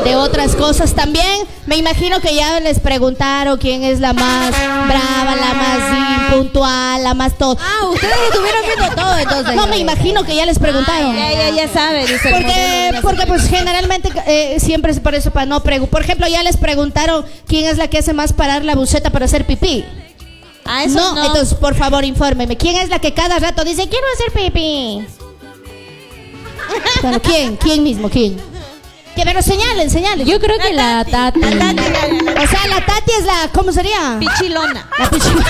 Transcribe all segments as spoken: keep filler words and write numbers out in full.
de otras cosas también. Me imagino que ya les preguntaron quién es la más brava, la más impuntual, la más todo. Ah, ustedes estuvieron viendo todo entonces. No, me imagino que ya les preguntaron. Ah, ya, ya, ya sabe, dice. Porque, porque pues generalmente eh, siempre es por eso, para no preguntar. Por ejemplo, ya les preguntaron quién es la que hace más parar la buceta para hacer pipí. Ah, eso no, no, entonces por favor infórmeme. ¿Quién es la que cada rato dice quiero hacer pipí? Bueno, ¿quién? ¿Quién mismo? ¿Quién? Que me lo señalen, señalen. Yo creo que la Tati. La Tati. O sea, la Tati es la, ¿cómo sería? Pichilona. La pichilona.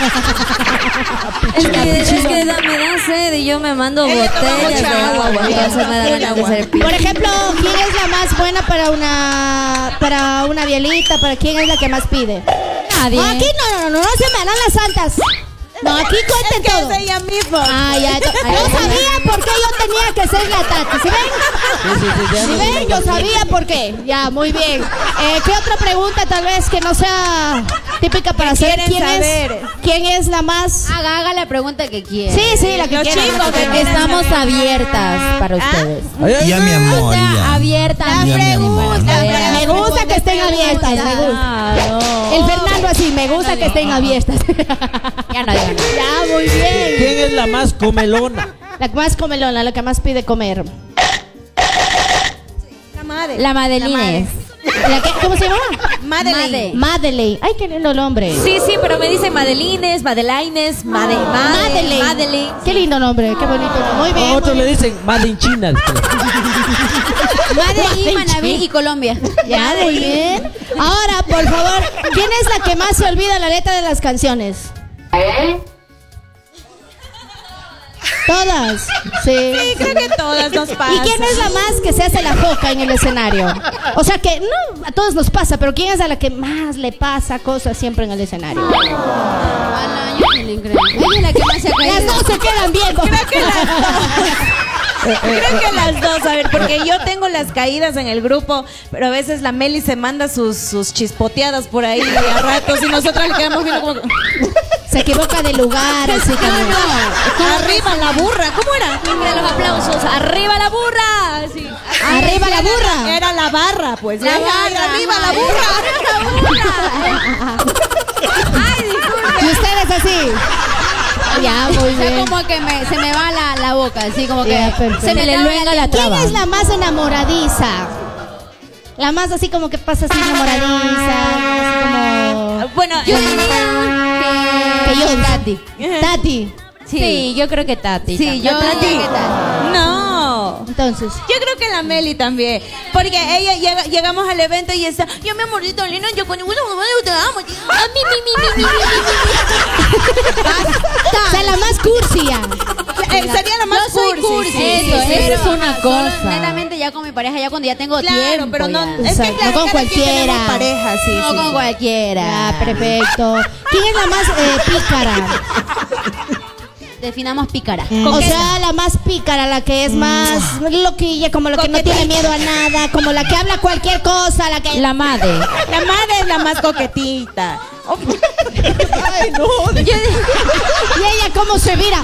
Es que, es que da, me da sed y yo me mando Ella toma botellas de mucha agua, agua, entonces me da full ganas de agua. hacer pipí. Por ejemplo, ¿quién es la más buena para una para una bielita? ¿Para quién es la que más pide? Nadie. No, aquí no, no, no, no se me dan las santas. No, aquí cuenten Es que todo. es ella misma. Ah, ya. Yo, yo sabía por qué yo tenía que ser la Tati. ¿Sí ven? Sí, sí, sí, ya ¿Sí no ven? tiene Yo que- sabía por qué. Ya, muy bien. Eh, ¿Qué otra pregunta tal vez que no sea típica para ¿Qué hacer? quieren ¿Quién saber? es? ¿Quién es la más? Haga, haga la pregunta que quiera. Sí, sí, la que Los quieran. chicos la que que quieran. Estamos saber. abiertas para ¿Ah? ustedes. Ay, ay, Ya, mi amor, O sea, ya. abiertas. Ya, mi amor. Me gusta que estén abiertas, me gusta. Claro. El Fernando así, me gusta que estén abiertas. Ya no digo nada. Ya, muy bien. ¿Quién es la más comelona? La que más comelona, la que más pide comer. La madre. La Madelines. ¿La que, ¿Cómo se llama? Madeleine. Madeleine. Ay, qué lindo nombre. Sí, sí, pero me dicen Madelines, Madelaines, Made, Made, Madeleine. Madeleine. Qué lindo nombre, qué bonito. Muy bien. A otros muy le bien. dicen Made in China. Madeleine, Manabí y Colombia. Ya, muy bien. Ahora, por favor, ¿quién es la que más se olvida la letra de las canciones? Todas. Sí. Sí, creo que todas nos pasan. ¿Y quién es la más que se hace la foca en el escenario? O sea que no, a todos nos pasa, pero ¿quién es a la que más le pasa cosas siempre en el escenario? Ana, yo sí le creo. Ella es la que más se ha caído. Las dos se quedan viendo. Creo que las dos. Creo que las dos, a ver, porque yo tengo las caídas en el grupo, pero a veces la Meli se manda sus, sus chispoteadas por ahí a ratos y nosotras le quedamos viendo como... Se equivoca de lugar, así que No, no. Arriba la burra, ¿cómo era? Mira los aplausos. ¡Arriba la burra! Sí. Arriba la burra. Era la barra, pues. La Ay, barra, arriba ajá. la burra. Ay, disculpe. Y ustedes así. Ya, muy O sea, bien. como que me, se me va la, la boca, así como que Ya, perfecto. se me le luenga la ¿Quién traba. es la más enamoradiza? La más así como que pasa así enamoradiza, así como... Bueno, Yo eh, diría Que yo, Tati. Tati. Sí. yo creo que Tati. Sí, también. yo Tati. Tati. No. Entonces, Yo creo que la Meli también. Porque ella llega, llegamos al evento y está, yo mi amorcito lindo, yo con bueno, te amo. tío". Ah, mi, mi, mi, mi, mi, mi, o sea, la más cursi ya. mi. Eh, Sería la más Yo soy cursi, cursi. sí, Eso, sí, eso pero- es una cosa. solo Netamente ya con mi pareja, ya cuando ya tengo Claro, tiempo. pero no, ya. es que Exacto, claro, no con cada quien cualquiera. tenemos pareja, sí, No sí. con cualquiera. Ya, perfecto. ¿Quién es la más eh, pícara? Definamos pícara. O sea, la más pícara, la que es más loquilla, como la que no tiene miedo a nada, como la que habla cualquier cosa, la que... La madre. La madre es la más coquetita. Oh, Ay, no. Y ella cómo se mira.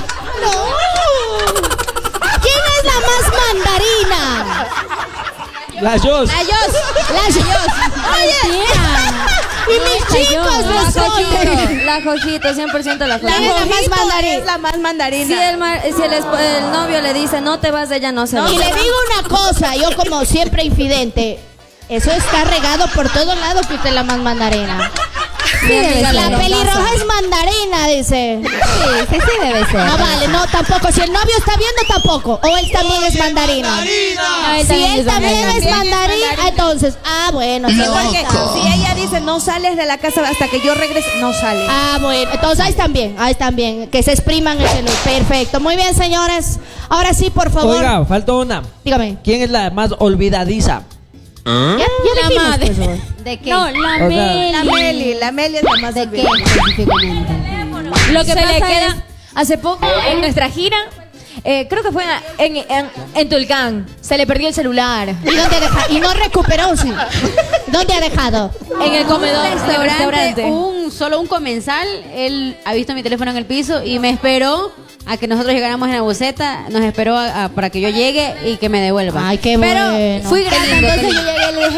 No. ¿Quién es la más mandarina? La Jos. La Yos. La Oye. Y mis chicos La responden. Jojito. La Jojito, cien por ciento la ¿Quién Jojito. es la más Jojito mandarina? es la más mandarina. Si el, mar- si el, esp- el novio le dice no te vas de ella, no se va. Y le digo una cosa, yo como siempre infidente, eso está regado por todos lados que usted es la más mandarina. Sí, debe ser. La pelirroja es mandarina, dice. Sí, sí, sí debe ser. No vale, no, tampoco. Si el novio está viendo, tampoco. O él también es mandarina. No, él Si también él es también mandarina. es mandarín, mandarina. entonces, ah, bueno. Sí, entonces porque ahí está. si ella dice no sales de la casa hasta que yo regrese, no sale. Ah, bueno, entonces ahí están bien, ahí están bien. Que se expriman ese look. Perfecto. Muy bien, señores. Ahora sí, por favor. Oiga, faltó una. Dígame. ¿Quién es la más olvidadiza? Ya, ya La dijimos, madre. pues, amor. ¿De qué? No, la sea, Meli. La Meli, la Meli es la más ¿De qué olvidada. específicamente? Lo que Se le pasa queda- es, hace poco en nuestra gira, eh, creo que fue en, en, en Tulcán, se le perdió el celular. ¿Y dónde ha dejado? Y no recuperó, sí. ¿Dónde ha dejado? En el comedor Un del restaurante, restaurante. un, solo un comensal, él ha visto mi teléfono en el piso y me esperó a que nosotros llegáramos en la buceta, nos esperó a- a- para que yo llegue y que me devuelva. Ay, qué Pero bueno. fui grata, Qué lindo, qué entonces lindo. yo llegué y le dije,